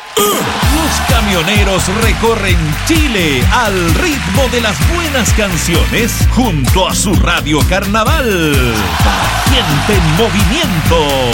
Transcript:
Los camioneros recorren Chile al ritmo de las buenas canciones junto a su Radio Carnaval. Gente en movimiento.